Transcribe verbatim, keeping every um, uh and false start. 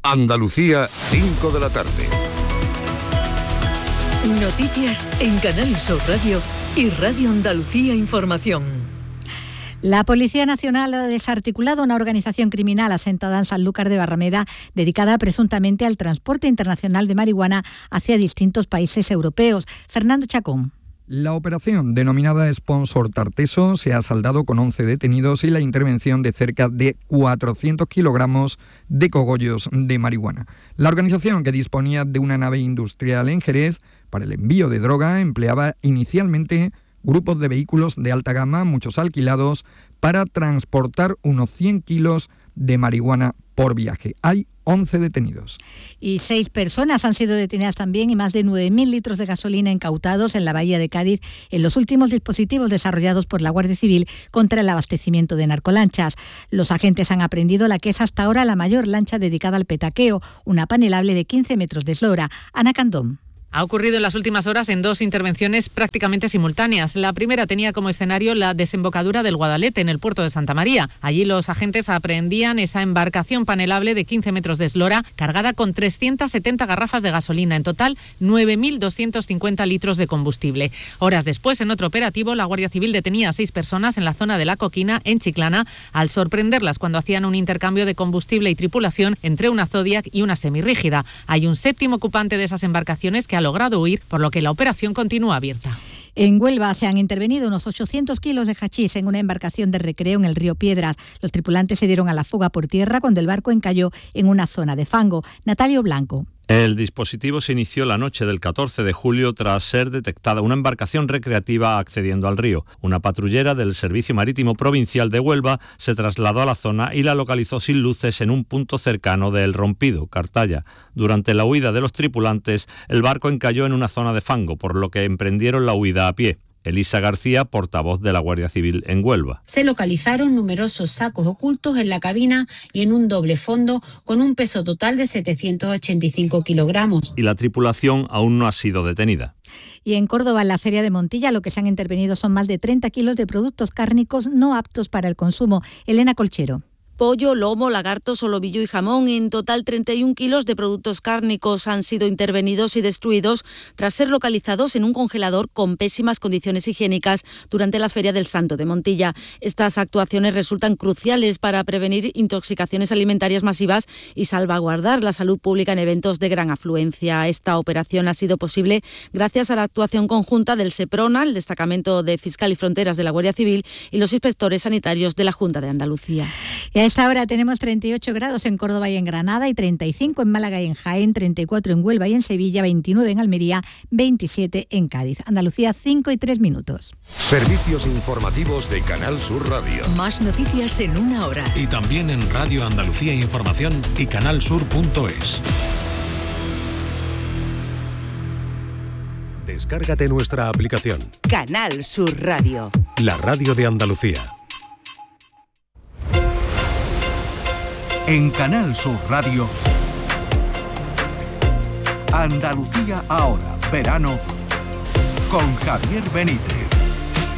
Andalucía, cinco de la tarde. Noticias en Canal Sur Radio y Radio Andalucía Información. La Policía Nacional ha desarticulado una organización criminal asentada en Sanlúcar de Barrameda dedicada presuntamente al transporte internacional de marihuana hacia distintos países europeos. Fernando Chacón. La operación, denominada Sponsor Tarteso, se ha saldado con once detenidos y la intervención de cerca de cuatrocientos kilogramos de cogollos de marihuana. La organización, que disponía de una nave industrial en Jerez para el envío de droga, empleaba inicialmente grupos de vehículos de alta gama, muchos alquilados, para transportar unos cien kilos de marihuana por viaje. Hay once detenidos. Y seis personas han sido detenidas también y más de nueve mil litros de gasolina incautados en la bahía de Cádiz en los últimos dispositivos desarrollados por la Guardia Civil contra el abastecimiento de narcolanchas. Los agentes han aprehendido la que es hasta ahora la mayor lancha dedicada al petaqueo, una panelable de quince metros de eslora. Ana Candón. Ha ocurrido en las últimas horas en dos intervenciones prácticamente simultáneas. La primera tenía como escenario la desembocadura del Guadalete, en el puerto de Santa María. Allí los agentes aprehendían esa embarcación panelable de quince metros de eslora, cargada con trescientas setenta garrafas de gasolina, en total nueve mil doscientos cincuenta litros de combustible. Horas después, en otro operativo, la Guardia Civil detenía a seis personas en la zona de La Coquina, en Chiclana, al sorprenderlas cuando hacían un intercambio de combustible y tripulación entre una Zodiac y una semirrígida. Hay un séptimo ocupante de esas embarcaciones que ha logrado huir, por lo que la operación continúa abierta. En Huelva se han intervenido unos ochocientos kilos de hachís en una embarcación de recreo en el río Piedras. Los tripulantes se dieron a la fuga por tierra cuando el barco encalló en una zona de fango. Natalio Blanco. El dispositivo se inició la noche del catorce de julio tras ser detectada una embarcación recreativa accediendo al río. Una patrullera del Servicio Marítimo Provincial de Huelva se trasladó a la zona y la localizó sin luces en un punto cercano de El Rompido, Cartaya. Durante la huida de los tripulantes, el barco encalló en una zona de fango, por lo que emprendieron la huida a pie. Elisa García, portavoz de la Guardia Civil en Huelva. Se localizaron numerosos sacos ocultos en la cabina y en un doble fondo con un peso total de setecientos ochenta y cinco kilogramos. Y la tripulación aún no ha sido detenida. Y en Córdoba, en la Feria de Montilla, lo que se han intervenido son más de treinta kilos de productos cárnicos no aptos para el consumo. Elena Colchero. Pollo, lomo, lagarto, solomillo y jamón. En total, treinta y un kilos de productos cárnicos han sido intervenidos y destruidos tras ser localizados en un congelador con pésimas condiciones higiénicas durante la Feria del Santo de Montilla. Estas actuaciones resultan cruciales para prevenir intoxicaciones alimentarias masivas y salvaguardar la salud pública en eventos de gran afluencia. Esta operación ha sido posible gracias a la actuación conjunta del SEPRONA, el Destacamento de Fiscal y Fronteras de la Guardia Civil, y los inspectores sanitarios de la Junta de Andalucía. Y a esta hora tenemos treinta y ocho grados en Córdoba y en Granada, y treinta y cinco en Málaga y en Jaén, treinta y cuatro en Huelva y en Sevilla, veintinueve en Almería, veintisiete en Cádiz. Andalucía, cinco y tres minutos. Servicios informativos de Canal Sur Radio. Más noticias en una hora. Y también en Radio Andalucía Información y canalsur punto es. Descárgate nuestra aplicación. Canal Sur Radio. La radio de Andalucía. En Canal Sur Radio, Andalucía ahora, verano, con Javier Benítez.